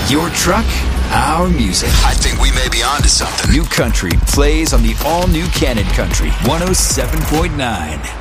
Your truck, our music. I think we may be onto something. New Country plays on the all-new Cannon Country 107.9.